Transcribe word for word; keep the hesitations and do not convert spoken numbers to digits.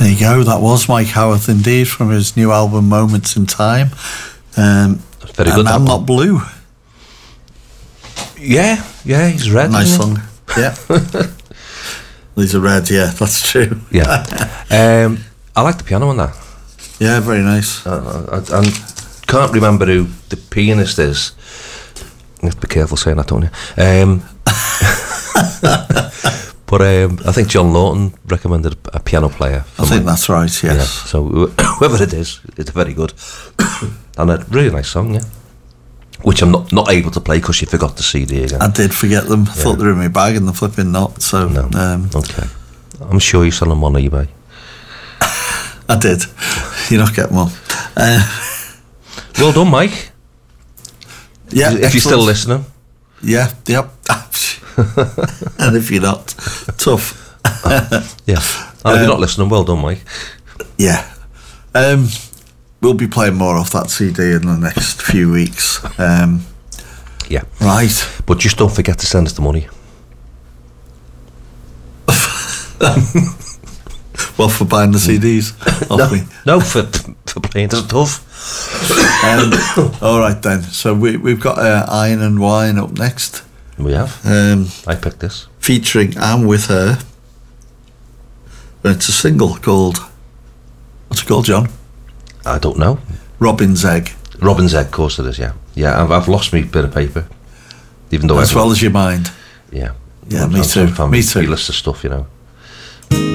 There you go. That was Mike Howarth indeed from his new album Moments in Time. Um, Very and good. I'm Not Blue. Yeah, yeah, he's red. Nice isn't he? song. Yeah. These are red. Yeah, that's true. Yeah. um, I like the piano on that. Yeah, very nice. I, I, I can't remember who the pianist is. You have to be careful saying that, don't you? Um, but um, I think John Lawton recommended a piano player. I think my, that's right, yes. Yeah, so whoever it is, it's very good. And a really nice song, yeah. Which I'm not, not able to play because you forgot the C D again. I did forget them. I yeah. thought they were in my bag and the flipping not. So no. Um, okay. I'm sure you sell them on eBay. I did. You're not getting one. Uh, well done, Mike. Yeah. If excellent. You're still listening. Yeah, yep. And if you're not, tough. Yeah. And um, if you're not listening, well done, Mike. Yeah. Um, we'll be playing more off that C D in the next few weeks. Um, yeah. Right. But just don't forget to send us the money. Well, for buying the C Ds off no, me. No, for for playing the stuff. Um, all right then. So we we've got uh, Iron and Wine up next. We have. Um, I picked this. Featuring I'm With Her. And it's a single called. What's it called, John? I don't know. Robin's Egg. Robin's Egg, of course it is. Yeah, yeah. I've, I've lost my bit of paper. Even though as I've, well as your mind. Yeah. Yeah, I'm, me I'm too. Fan Me too. list of stuff, you know.